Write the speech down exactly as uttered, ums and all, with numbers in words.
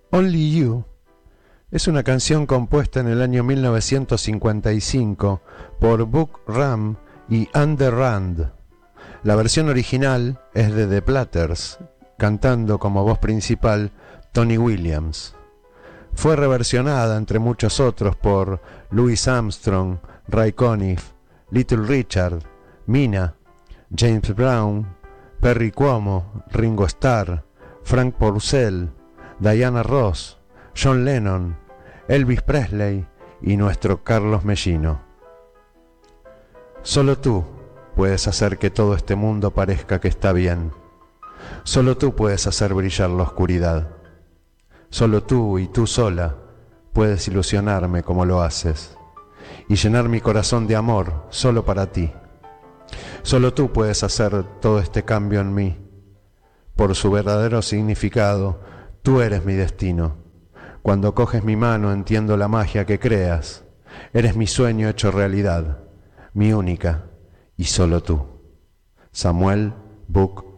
Only You es una canción compuesta en el año mil novecientos cincuenta y cinco por Buck Ram y Under Rand. La versión original es de The Platters, cantando como voz principal Tony Williams. Fue reversionada, entre muchos otros, por Louis Armstrong, Ray Conniff, Little Richard, Mina, James Brown, Perry Como, Ringo Starr, Frank Purcell, Diana Ross, John Lennon, Elvis Presley y nuestro Carlos Mellino. Solo tú puedes hacer que todo este mundo parezca que está bien. Solo tú puedes hacer brillar la oscuridad. Solo tú y tú sola puedes ilusionarme como lo haces y llenar mi corazón de amor solo para ti. Solo tú puedes hacer todo este cambio en mí. Por su verdadero significado, tú eres mi destino. Cuando coges mi mano entiendo la magia que creas. Eres mi sueño hecho realidad, mi única y solo tú. Samuel Buck